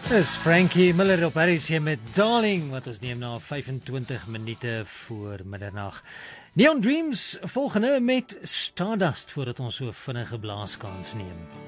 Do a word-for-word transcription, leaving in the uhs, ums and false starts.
Dis Frankie Miller op R C met Darling, wat ons neem na vyfentwintig minute voor middernag. Neon Dreams volgende met Stardust, voordat ons so vinnige blaaskans neem.